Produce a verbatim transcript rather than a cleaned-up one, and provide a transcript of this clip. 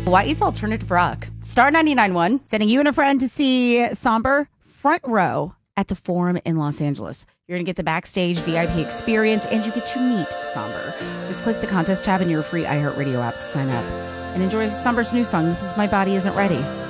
Hawaii's alternative rock. Star ninety-nine point one, sending you and a friend to see Somber front row at the Forum in Los Angeles. You're going to get the backstage V I P experience, and you get to meet Somber. Just click the contest tab in your free iHeartRadio app to sign up. And enjoy Somber's new song, This Is My Body Isn't Ready.